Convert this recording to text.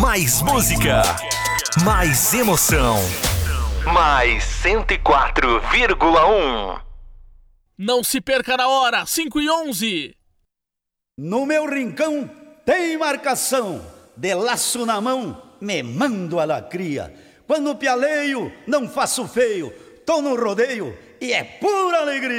Mais música, mais emoção. Mais 104,1. Não se perca na hora, 5:11. No meu rincão tem marcação, de laço na mão, me mando a lacria. Quando pialeio, não faço feio, tô no rodeio e é pura alegria.